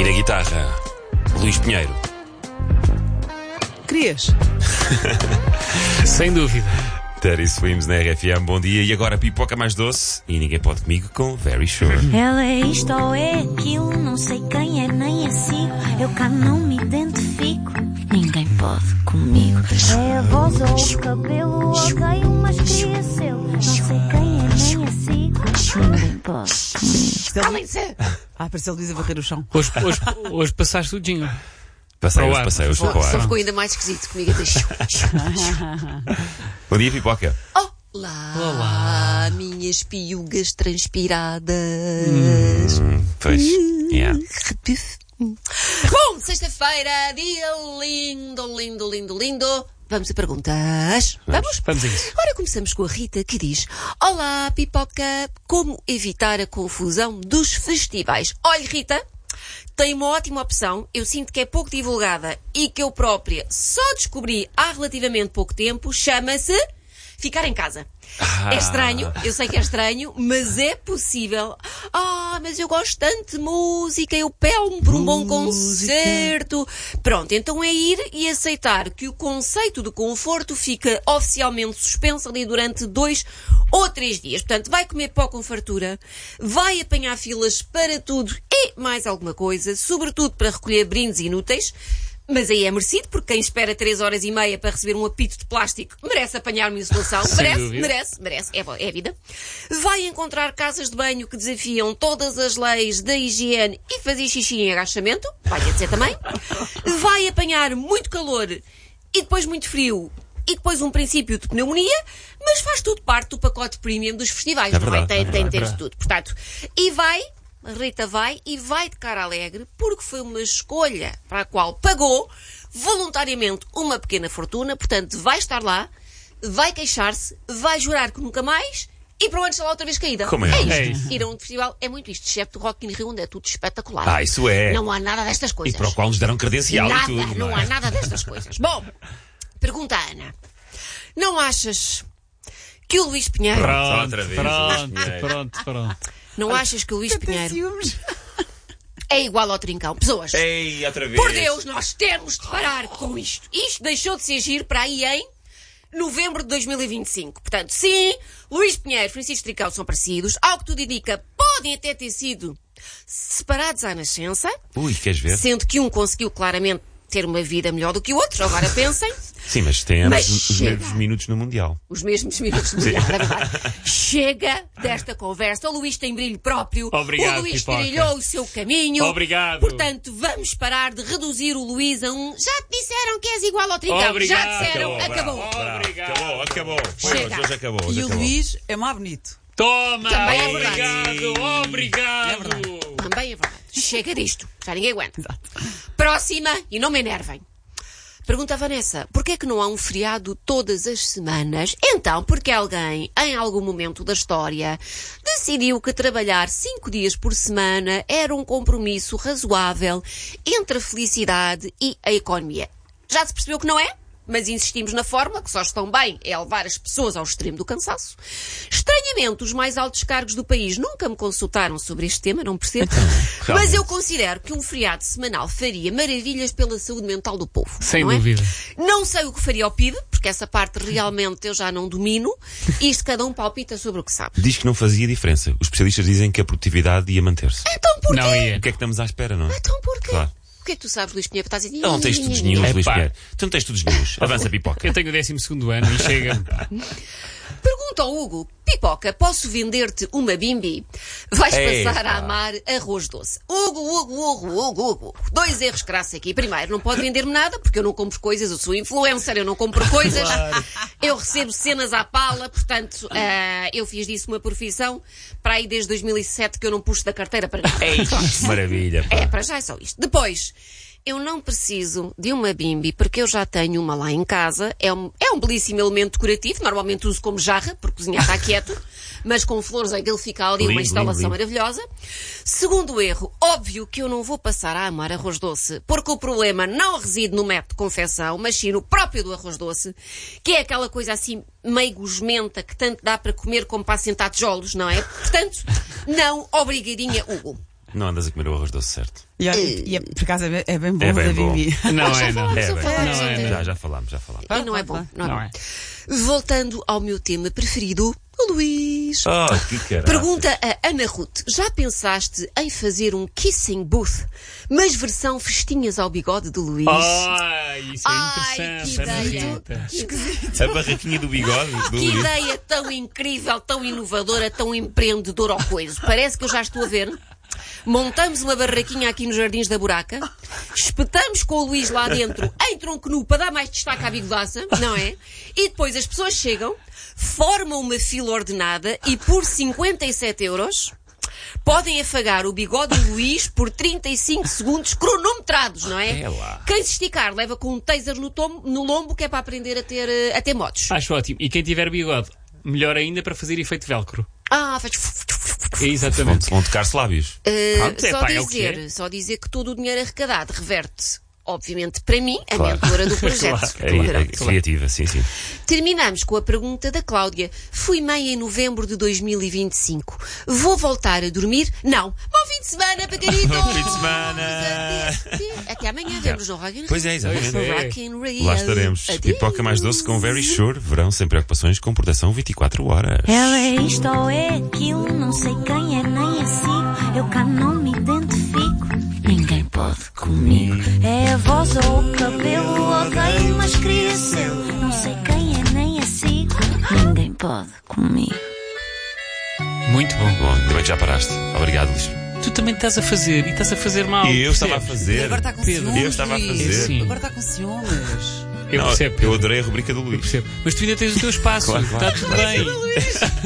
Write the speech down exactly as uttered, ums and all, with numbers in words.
E na guitarra, Luís Pinheiro. Querias? Sem dúvida. Terry Swims na R F M, bom dia. E agora pipoca mais doce. E ninguém pode comigo com Very Sure. Ela é isto ou é aquilo, não sei quem é nem a sigo. Eu cá não me identifico, ninguém pode comigo. É a voz ou o cabelo, odeio, mas queria ser. Não sei quem é nem a sigo, ninguém pode comigo. Calem-se! Ah, parece a Luísa varrer o chão. Hoje, hoje, hoje passaste o jingle. Passei, hoje ar, passei, hoje por para o favor. ar. Ficou ainda mais esquisito comigo até. Bom dia, pipoca. Olá, Olá. minhas piugas transpiradas. Hum, pois, yeah. Bom, sexta-feira, dia lindo, lindo, lindo, lindo. Vamos a perguntas. Vamos? Vamos a isso. Ora, começamos com a Rita, que diz: Olá, pipoca, como evitar a confusão dos festivais? Olha, Rita, tem uma ótima opção. Eu sinto que é pouco divulgada e que eu própria só descobri há relativamente pouco tempo. Chama-se ficar em casa. Ah. É estranho, eu sei que é estranho, mas é possível. Ah, mas eu gosto tanto de música, eu pelo-me por um bom concerto. Pronto, então é ir e aceitar que o conceito de conforto fica oficialmente suspenso ali durante dois ou três dias. Portanto, vai comer pó com fartura, vai apanhar filas para tudo e mais alguma coisa, sobretudo para recolher brindes inúteis. Mas aí é merecido, porque quem espera três horas e meia para receber um apito de plástico merece apanhar uma insolação. Sem merece, dúvida. merece, merece. É, bom, é a vida. Vai encontrar casas de banho que desafiam todas as leis da higiene e fazer xixi em agachamento. Vai ter de ser também. Vai apanhar muito calor e depois muito frio e depois um princípio de pneumonia, mas faz tudo parte do pacote premium dos festivais, É não é? verdade, Tem, é tem verdade. de ter isso tudo. Portanto, e vai... A Rita vai e vai de cara alegre porque foi uma escolha para a qual pagou voluntariamente uma pequena fortuna. Portanto, vai estar lá, vai queixar-se, vai jurar que nunca mais e para onde está lá outra vez caída. Como é? É isto. É isso. Ir a um festival é muito isto. Excepto o Rock in Rio, onde é tudo espetacular. Ah, isso é. Não há nada destas E coisas. para o qual nos deram credencial Nada, e tudo. não Não há é? nada destas coisas. Bom, pergunta a Ana. Não achas que o Luís Pinheiro... Pronto, Pronto, outra vez, pronto, Luís Pinheiro. pronto, pronto. Não achas que o Luís Pinheiro Ciúmes. é igual ao Trincão? Pessoas... Ei, outra vez. Por Deus, nós temos de parar com isto. Isto deixou de se agir para aí em novembro de dois mil e vinte e cinco. Portanto, sim, Luís Pinheiro e Francisco Tricão são parecidos. Ao que tudo indica, podem até ter sido separados à nascença, Ui, queres ver? sendo que um conseguiu claramente ter uma vida melhor do que o outro. Agora pensem, Sim, mas tem Mas ambos os chega. mesmos minutos no Mundial. os mesmos minutos de mulher, é verdade. Chega desta conversa. O Luís tem brilho próprio. Obrigado, o Luís pipoca. trilhou o seu caminho. Obrigado. Portanto, vamos parar de reduzir o Luís a um... Já te disseram que és igual ao Trincão. Obrigado. Já disseram. Acabou, Acabou. bravo. Obrigado. Acabou, acabou. Foi Chega. hoje, hoje acabou. Hoje E o acabou. Luís é mais bonito. Toma! Também é verdade. Obrigado, obrigado! Também é verdade. Chega disto. Já ninguém aguenta. Próxima, e não me enervem. Pergunta a Vanessa, porquê é que não há um feriado todas as semanas? Então, porque alguém, em algum momento da história, decidiu que trabalhar cinco dias por semana era um compromisso razoável entre a felicidade e a economia. Já se percebeu que não é? Mas insistimos na fórmula, que só estão bem é levar as pessoas ao extremo do cansaço. Estranhamente, os mais altos cargos do país nunca me consultaram sobre este tema, não percebo. Mas realmente. eu considero que um feriado semanal faria maravilhas pela saúde mental do povo. Sem não é? dúvida. Não sei o que faria ao P I B, porque essa parte realmente eu já não domino. Isto cada um palpita sobre o que sabe. Diz que não fazia diferença. Os especialistas dizem que a produtividade ia manter-se. Então porquê? Não ia. O que é que estamos à espera, não é? Então porquê? Claro. O que é que tu sabes, Luís Pinheiro? Estás a dizer... Não tens estudos nenhum, Luís Epá. Pinheiro. Tu não tens estudos nenhum. Avança, pipoca. Eu tenho o décimo segundo ano e chega. Pergunta ao Hugo, Pipoca, posso vender-te uma bimbi? Vais Ei, passar a pá. amar arroz doce. Hugo, Hugo, Hugo, Hugo, Hugo. Dois erros crassos aqui. Primeiro, não pode vender-me nada, porque eu não compro coisas, eu sou influencer, eu não compro coisas. Eu recebo cenas à pala, portanto, ah, eu fiz disso uma profissão para aí desde dois mil e sete que eu não puxo da carteira para nada. Ei, maravilha. pá. É, para já é só isto. Depois, eu não preciso de uma bimbi porque eu já tenho uma lá em casa. É um, é um belíssimo elemento decorativo. Normalmente uso como jarra, porque cozinhar está quieto. Mas com flores em que ele fica ali Lindo, uma instalação lindo, lindo. maravilhosa. Segundo erro, óbvio que eu não vou passar a amar arroz doce, porque o problema não reside no método de confecção, mas sim no próprio do arroz doce, que é aquela coisa assim meio gosmenta que tanto dá para comer como para assentar tijolos, não é? Portanto, não, obrigadinha, Hugo. Não andas a comer o arroz doce certo. E, olha, e é, por acaso é bem, é bem bom É bem da bom. Bibi. Não Já é, não. falámos, É, já bem, falámos não é, ontem. não. Já, já falámos, já falámos. E não é bom, não é Não bom. é. Voltando ao meu tema preferido, o Luís. Oh, que caralho. Pergunta a Ana Ruth: já pensaste em fazer um kissing booth, mas versão festinhas ao bigode do Luís? Ah, isso é Ai, interessante. que Ana ideia. Rita. A barraquinha do bigode do Que Luís. ideia tão incrível, tão inovadora, tão empreendedora ao coisa. Parece que eu já estou a ver. Montamos uma barraquinha aqui nos Jardins da Buraca, espetamos com o Luís lá dentro em tronco nu para dar mais destaque à bigodaça, não é? E depois as pessoas chegam, formam uma fila ordenada e por cinquenta e sete euros podem afagar o bigode do Luís por trinta e cinco segundos cronometrados, não é? É lá. Quem se esticar leva com um taser no, tom, no lombo, que é para aprender a ter, eh, a ter motos. Acho ótimo. E quem tiver bigode, melhor ainda para fazer efeito velcro. Ah, faz... É exatamente. Vão, vão tocar-se lábios. Uh, Pronto, é só, pá, é o que dizer, é. só dizer que todo o dinheiro arrecadado reverte, obviamente, para mim, a Claro. mentora do projeto. É, é, é criativa, sim, sim. Terminamos com a pergunta da Cláudia. Fui mãe em novembro de dois mil e vinte e cinco. Vou voltar a dormir? Não. Bom fim de semana, pequenitos! Bom fim de semana! Adeus. Até amanhã, vemos no Rock in Rio. Pois é, exatamente. Pois é. Rock in Rio. Lá estaremos. Adeus. Pipoca mais doce com Very Sure. Verão sem preocupações com proteção vinte e quatro horas. Ela é isto ou é aquilo, não sei quem é nem a sigo. Eu cá não me identifico, ninguém pode comigo. É a voz ou o cabelo, odeio, mas queria ser. Não sei quem é nem a sigo, ninguém pode comigo. Muito bom. Bom, ainda bem que já paraste. Obrigado, Luís. Tu também estás a fazer e estás a fazer mal. E eu estava a percebes? fazer. E agora está com Pedro, ciúmes, eu estava a Luís. fazer. Sim. Agora está com ciúmes. Eu Não, percebo, eu Pedro. adorei a rubrica do Luís. Percebo. Mas tu ainda tens o teu espaço. Claro, claro. Está tudo bem.